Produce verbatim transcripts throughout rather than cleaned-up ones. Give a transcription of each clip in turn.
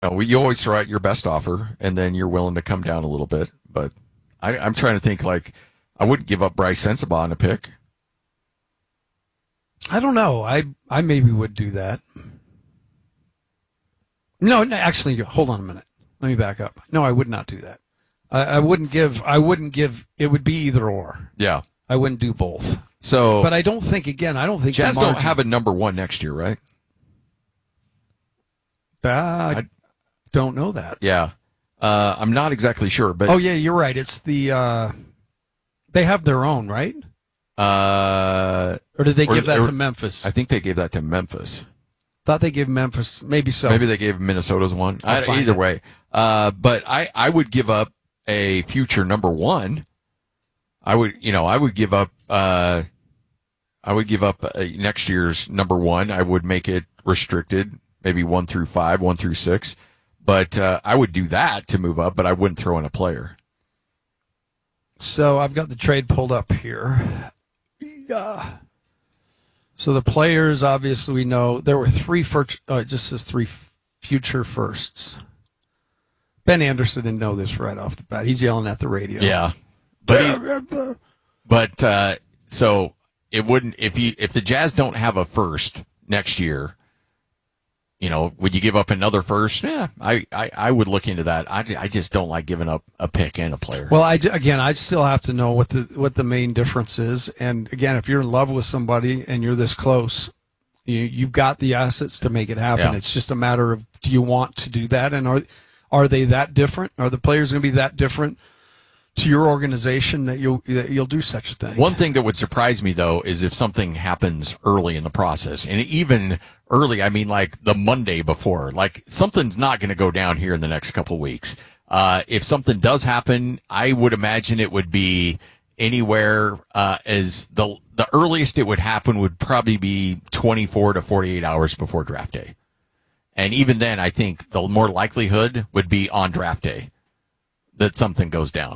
know, you always throw out your best offer, and then you're willing to come down a little bit. But I, I'm trying to think, like, I wouldn't give up Bryce Sensabaugh on a pick. I don't know. I I maybe would do that. No, no, actually, hold on a minute. Let me back up. No, I would not do that. I, I wouldn't give. I wouldn't give. It would be either or. Yeah, I wouldn't do both. So, but I don't think. Again, I don't think Jazz the margin, don't have a number one next year, right? Uh, I, I don't know that. Yeah, uh, I'm not exactly sure, but oh yeah, you're right. It's the uh, they have their own, right? Uh, or did they or, give that or, to Memphis? I think they gave that to Memphis. Thought they gave Memphis, maybe so. Maybe they gave Minnesota's one. I, either it. way, uh, but I, I would give up a future number one. I would, you know, I would give up, uh, I would give up uh, next year's number one. I would make it restricted, maybe one through five, one through six. But uh, I would do that to move up, but I wouldn't throw in a player. So I've got the trade pulled up here. Yeah. So the players, obviously, we know there were three first. Oh, it just says three f- future firsts. Ben Anderson didn't know this right off the bat. He's yelling at the radio. Yeah, but he, but uh, so it wouldn't if you if the Jazz don't have a first next year. You know, would you give up another first? Yeah, I, I, I would look into that. I, I just don't like giving up a pick and a player. Well, I, again, I still have to know what the what the main difference is. And again, if you're in love with somebody and you're this close, you, you've got the assets to make it happen. Yeah. It's just a matter of, do you want to do that? And are are they that different? Are the players going to be that different to your organization that you'll that you'll do such a thing? One thing that would surprise me, though, is if something happens early in the process, and even early, I mean like the Monday before, like something's not going to go down here in the next couple of weeks. Uh, if something does happen, I would imagine it would be anywhere uh, as the the earliest it would happen would probably be twenty-four to forty-eight hours before draft day. And even then, I think the more likelihood would be on draft day that something goes down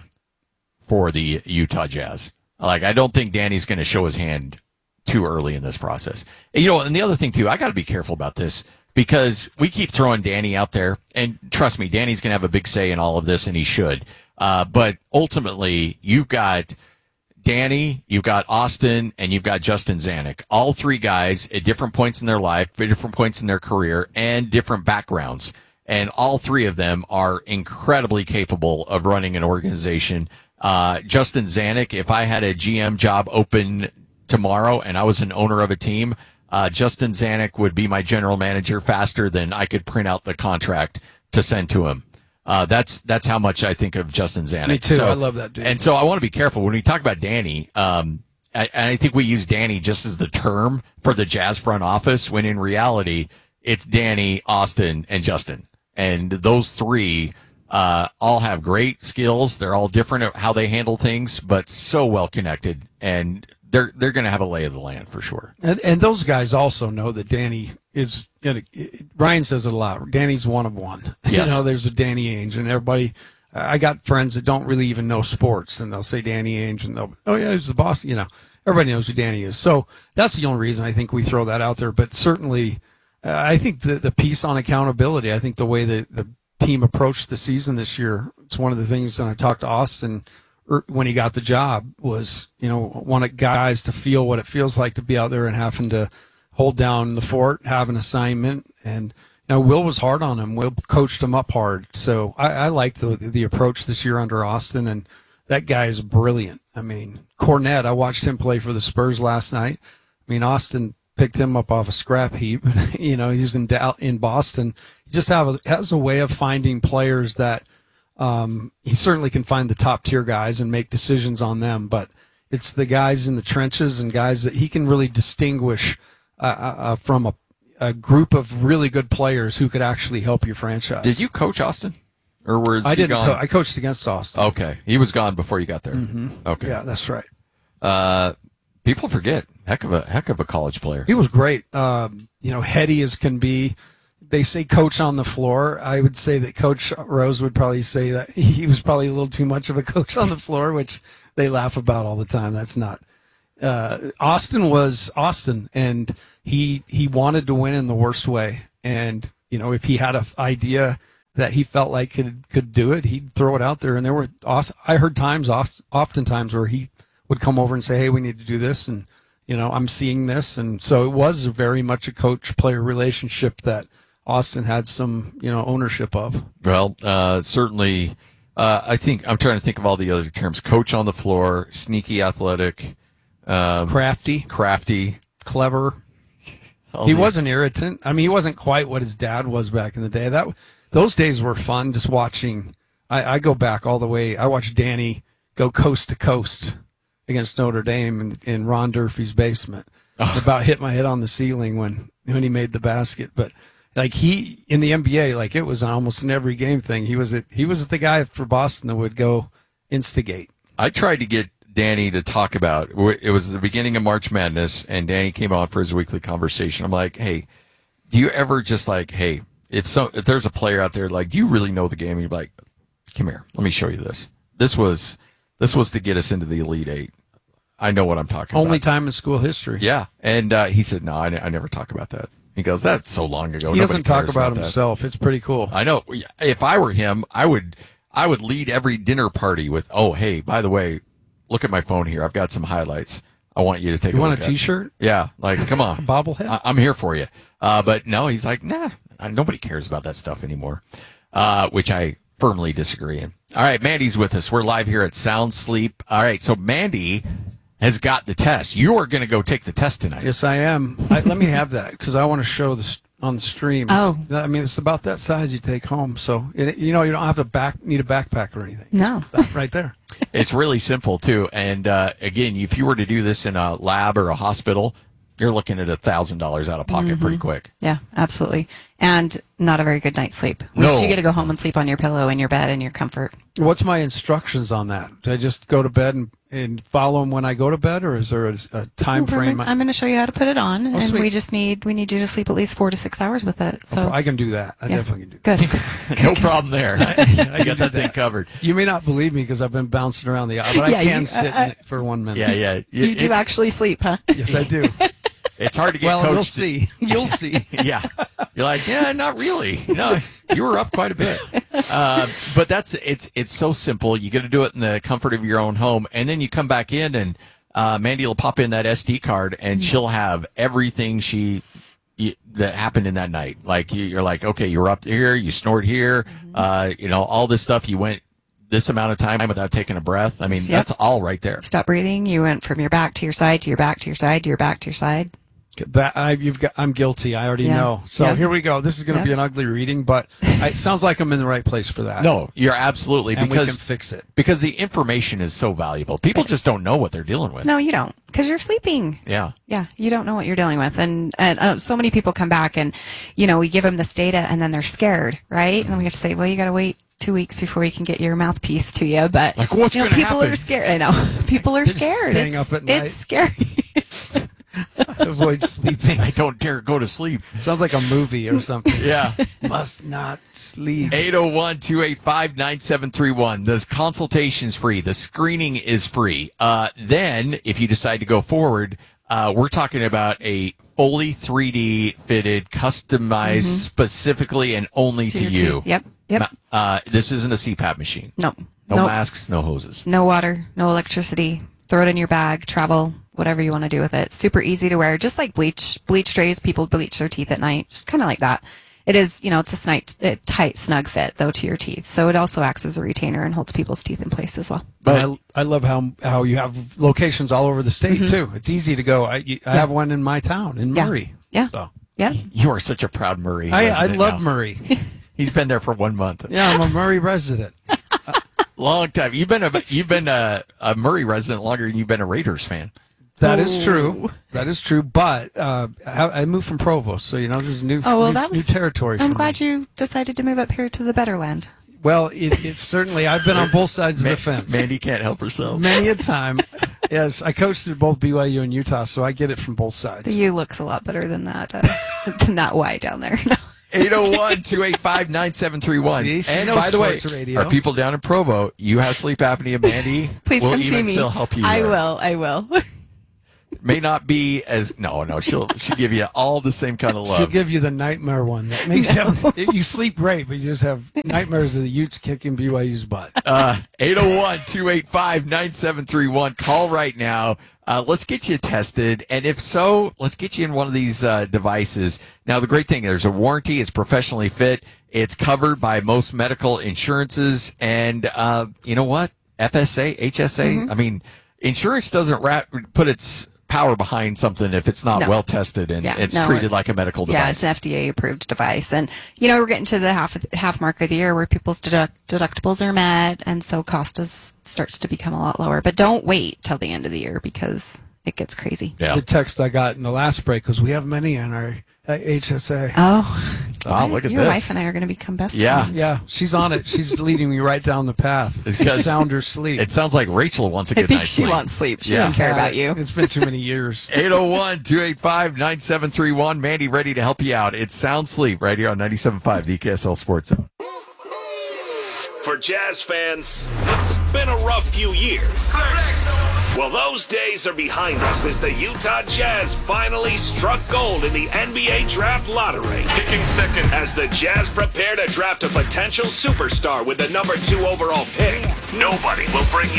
for the Utah Jazz. Like, I don't think Danny's going to show his hand too early in this process. And, you know, and the other thing, too, I got to be careful about this because we keep throwing Danny out there. And trust me, Danny's going to have a big say in all of this, and he should. Uh, but ultimately, you've got Danny, you've got Austin, and you've got Justin Zanuck. All three guys at different points in their life, at different points in their career, and different backgrounds. And all three of them are incredibly capable of running an organization. Uh, Justin Zanuck, if I had a G M job open tomorrow and I was an owner of a team, uh, Justin Zanuck would be my general manager faster than I could print out the contract to send to him. Uh, that's, that's how much I think of Justin Zanuck. Me too. So, I love that dude. And so I want to be careful when we talk about Danny. Um, I, and I think we use Danny just as the term for the Jazz front office when in reality it's Danny, Austin, and Justin. And those three, Uh, all have great skills. They're all different at how they handle things, but so well connected, and they're they're going to have a lay of the land for sure. And, and those guys also know that Danny is. You know, Ryan says it a lot. Danny's one of one. Yes. You know, there's a Danny Ainge, and everybody. I got friends that don't really even know sports, and they'll say Danny Ainge, and they'll, oh yeah, he's the boss. You know, everybody knows who Danny is. So that's the only reason I think we throw that out there. But certainly, uh, I think the the piece on accountability. I think the way that the team approached the season this year, it's one of the things that I talked to Austin when he got the job was, you know, wanted guys to feel what it feels like to be out there and having to hold down the fort, have an assignment. And, you know, Will was hard on him. Will coached him up hard. So I, I liked the, the approach this year under Austin, and that guy is brilliant. I mean, Cornette, I watched him play for the Spurs last night. I mean, Austin picked him up off a scrap heap. You know, he's in in Boston. He just have a, has a way of finding players that um, he certainly can find the top tier guys and make decisions on them. But it's the guys in the trenches and guys that he can really distinguish uh, uh, from a, a group of really good players who could actually help your franchise. Did you coach Austin, or was I he didn't. gone? Co- I coached against Austin. Okay, he was gone before you got there. Mm-hmm. Okay, yeah, that's right. Uh, people forget. Heck of a heck of a college player. He was great. Um, you know, heady as can be. They say coach on the floor. I would say that Coach Rose would probably say that he was probably a little too much of a coach on the floor, which they laugh about all the time. That's not. Uh, Austin was Austin, and he he wanted to win in the worst way. And you know, if he had an idea, that he felt like could could do it, he'd throw it out there. And there were awesome, I heard times, oftentimes, where he would come over and say, "Hey, we need to do this," and you know, I'm seeing this, and so it was very much a coach-player relationship that Austin had some, you know, ownership of. Well, uh, certainly, uh, I think I'm trying to think of all the other terms: coach on the floor, sneaky, athletic, um, crafty, crafty, clever. All He the- wasn't irritant. I mean, he wasn't quite what his dad was back in the day. That those days were fun. Just watching. I, I go back all the way. I watched Danny go coast to coast against Notre Dame in, in Ron Durfee's basement. Oh. About hit my head on the ceiling when when he made the basket. But like he in the N B A, like it was almost an every game thing. He was a, he was the guy for Boston that would go instigate. I tried to get Danny to talk about, it was the beginning of March Madness, and Danny came on for his weekly conversation. I'm like, hey, do you ever just like, hey, if so, if there's a player out there, like, do you really know the game? And you're like, come here, let me show you this. This was, this was to get us into the Elite Eight. I know what I'm talking Only about. time in school history. Yeah. And, uh, he said, no, I, I never talk about that. He goes, that's so long ago. He Nobody doesn't talk cares about, that. himself. It's pretty cool. I know. If I were him, I would, I would lead every dinner party with, oh, hey, by the way, look at my phone here. I've got some highlights. I want you to take You a want look a at. T-shirt? Yeah. Like, come on. Bobblehead? I, I'm here for you. Uh, but no, he's like, nah, nobody cares about that stuff anymore. Uh, which I firmly disagree in. All right. Mandy's with us. We're live here at Sound Sleep. All right. So Mandy has got the test. You are going to go take the test tonight. Yes, I am. I, let me have that because I want to show this on the stream. Oh. It's- I mean, it's about that size you take home. So, it, you know, you don't have to back need a backpack or anything. No. That right there. It's really simple too. And, uh, again, if you were to do this in a lab or a hospital, you're looking at a thousand dollars out of pocket Mm-hmm. pretty quick. Yeah, absolutely. And not a very good night's sleep. Wish No. you get to go home and sleep on your pillow in your bed in your comfort. What's my instructions on that? Do I just go to bed and, and follow them when I go to bed, or is there a, a time frame? I'm going to show you how to put it on, and sweet. we just need we need you to sleep at least four to six hours with it. So I can do that. I yeah. definitely can do that. Good. No problem there. I got that thing covered. You may not believe me because I've been bouncing around the aisle, but Yeah, I can you- sit I- in it for one minute. Yeah, yeah. You do It's- actually sleep, huh? Yes, I do. It's hard to get Well, coached. you'll see. You'll see. Yeah. You're like, yeah, not really. No, you were up quite a bit. Uh, but that's, it's, it's so simple. You got to do it in the comfort of your own home. And then you come back in and, uh, Mandy will pop in that S D card and she'll have everything she, you, that happened in that night. Like you, you're like, okay, you were up here, you snored here, uh, you know, all this stuff. You went this amount of time without taking a breath. I mean, Yep. that's all right there. Stop breathing. You went from your back to your side to your back to your side to your back to your side. That I, you've got, I'm guilty. I already Yeah. know. So Yeah. here we go. This is going to Yeah. be an ugly reading, but I, it sounds like I'm in the right place for that. No, you're absolutely, and we because can fix it. because the information is so valuable. People just don't know what they're dealing with. No, you don't, because you're sleeping. Yeah. Yeah, you don't know what you're dealing with, and and uh, so many people come back, and you know we give them this data, and then they're scared, right? And then we have to say, well, you got to wait two weeks before we can get your mouthpiece to you. But Like, what's you know, gonna people happen? are scared. I know people are Just scared. staying It's, up at night. it's scary. Avoid sleeping. I don't dare go to sleep. Sounds like a movie or something. Yeah. Must not sleep. eight oh one, two eight five, nine seven three one. The consultation's free. The screening is free. Uh, then, if you decide to go forward, uh, we're talking about a fully three D fitted, customized specifically and only to, To your you. teeth. Yep. Yep. Uh, this isn't a C PAP machine. No. No Nope. masks, no hoses. No water, no electricity. Throw it in your bag, travel, whatever you want to do with it. Super easy to wear, just like bleach. Bleach trays, people bleach their teeth at night, just kind of like that. It is, you know, it's a snight, a tight, snug fit, though, to your teeth. So it also acts as a retainer and holds people's teeth in place as well. But I, I love how how you have locations all over the state too. It's easy to go. I, you- I have one in my town in Yeah. Murray. Yeah. So. Yeah. You are such a proud Murray. I, I resident love now. Murray. He's been there for one month. Yeah, I'm a Murray resident. Long time. You've been a you've been a, a Murray resident longer than you've been a Raiders fan. That is true. That is true. But uh, I I moved from Provo, so you know this is new. Oh, well, new, that was new territory. I'm for glad me. you decided to move up here to the better land. Well, it, it's certainly I've been on both sides of the fence. Mandy can't help herself. Many a time. Yes, I coached at both B Y U and Utah, so I get it from both The sides. U looks a lot better than that, uh, than that Y down there. No. eight oh one, two eight five, nine seven three one. See, she And knows by the way, sports radio. our people down in Provo, you have sleep apnea, Mandy Please will come even see me. still help you I there. will. I will. may not be as no, no. She'll she'll give you all the same kind of love. She'll give you the nightmare one that makes you have, you sleep great, but you just have nightmares of the Utes kicking B Y U's butt. Uh, eight oh one, two eight five, nine seven three one. Call right now. Uh, let's get you tested. And if so, let's get you in one of these uh, devices. Now, the great thing, there's a warranty. It's professionally fit. It's covered by most medical insurances. And uh, you know what? F S A, H S A, mm-hmm. I mean, insurance doesn't wrap, put its power behind something if it's not No. well tested and Yeah, it's no, treated it- like a medical device. Yeah, it's an F D A approved device. And, you know, we're getting to the half half mark of the year where people's deduct, deductibles are met, and so cost is, starts to become a lot lower. But don't wait till the end of the year because it gets crazy. Yeah. The text I got in the last break was, we have many in our uh, H S A. Oh. Oh, look at Your this. wife and I are going to become best Yeah. friends. Yeah, she's on it. She's leading me right down the path. It's 'cause Sound her sleep. It sounds like Rachel wants a I good think night's she sleep. wants sleep. She Yeah. doesn't care Yeah, about you. It's been too many years. eight oh one, two eight five, nine seven three one. Mandy ready to help you out. It's Sound Sleep right here on ninety-seven point five, the K S L Sports Zone. For Jazz fans, it's been a rough few years. Well, those days are behind us as the Utah Jazz finally struck gold in the N B A Draft Lottery. Picking second. As the Jazz prepare to draft a potential superstar with the number two overall pick, nobody will bring